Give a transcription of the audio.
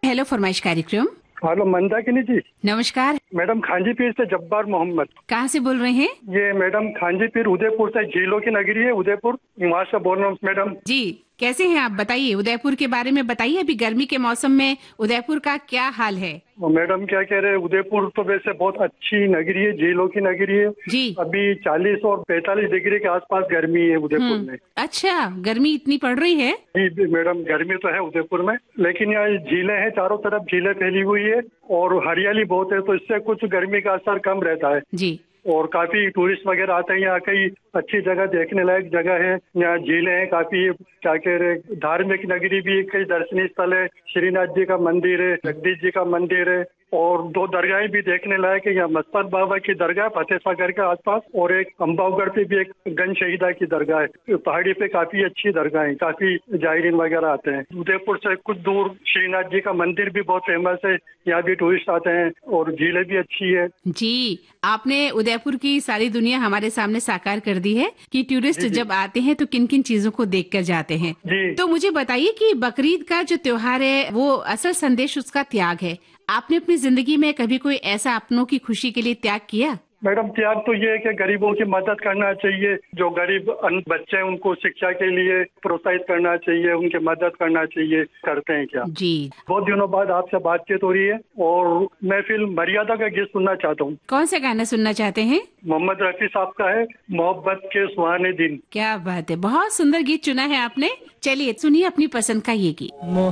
Hello फरमाइश कार्यक्रम। Hello Mandakini जी। नमस्कार। मैडम खांजी पीर से जब्बार मोहम्मद। कहाँ से बोल रहे हैं? ये मैडम खांजी पीर उदयपुर से, झीलों की नगरी है उदयपुर, वहाँ से बोल रहा हूँ मैडम। जी कैसे हैं आप? बताइए, उदयपुर के बारे में बताइए। अभी गर्मी के मौसम में उदयपुर का क्या हाल है? मैडम क्या कह रहे हैं, उदयपुर तो वैसे बहुत अच्छी नगरी है, झीलों की नगरी है। जी। अभी 40 और 45 डिग्री के आसपास गर्मी है उदयपुर में। अच्छा, गर्मी इतनी पड़ रही है? जी मैडम, गर्मी तो है उदयपुर में, लेकिन यहाँ झीलें हैं, चारों तरफ झीलें फैली हुई है और हरियाली बहुत है, तो इससे कुछ गर्मी का असर कम रहता है। जी। और काफी टूरिस्ट वगैरह आते हैं यहाँ, कई अच्छी जगह, देखने लायक जगह है। यहाँ झीलें हैं, काफी क्या कह रहे, धार्मिक नगरी भी है, कई दर्शनीय स्थल है, श्रीनाथ जी का मंदिर है, जगदीश जी का मंदिर है और 2 दरगाहें भी देखने लायक है। यहाँ मस्तक बाबा की दरगाह फतेह सागर के आसपास और एक अम्बावगढ़ पे भी एक गन शहीदा की दरगाह है। पहाड़ी पे काफी अच्छी दरगाह है, काफी जायरीन वगैरह आते हैं। उदयपुर से कुछ दूर श्रीनाथ जी का मंदिर भी बहुत फेमस है, यहाँ भी टूरिस्ट आते हैं और झीलें भी अच्छी है। जी, आपने उदयपुर की सारी दुनिया हमारे सामने साकार कर दी है कि टूरिस्ट जब आते हैं तो किन किन चीजों को देख कर जाते हैं। जी। तो मुझे बताइए कि बकरीद का जो त्योहार है वो असल संदेश उसका त्याग है। आपने अपनी जिंदगी में कभी कोई ऐसा अपनों की खुशी के लिए त्याग किया? मैडम त्याग तो ये है कि गरीबों की मदद करना चाहिए, जो गरीब बच्चे हैं उनको शिक्षा के लिए प्रोत्साहित करना चाहिए, उनकी मदद करना चाहिए। करते हैं क्या? जी। बहुत दिनों बाद आपसे बातचीत हो रही है और मैं फिल्म मर्यादा का गीत सुनना चाहता हूँ। कौन सा गाना सुनना चाहते हैं? मोहम्मद रफी साहब का है, मोहब्बत के सुहाने दिन। क्या बात है, बहुत सुंदर गीत चुना है आपने। चलिए सुनिए अपनी पसंद का ये गीत।